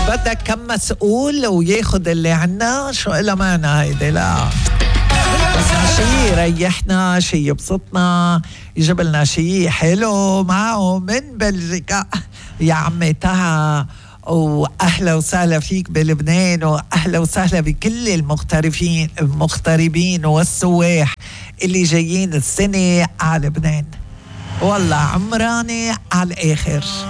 بدك كم مسؤول وياخد اللي عنا، شو إلا معنا هيدي؟ لا بس شي يريحنا، شي يبسطنا، يجيب لنا شي حلو معه من بلجيكا. يا عمي تها، وأهلا وسهلا فيك بلبنان، وأهلا وسهلا بكل المغتربين والسواح اللي جايين السنة على لبنان. والله عمراني على الآخر.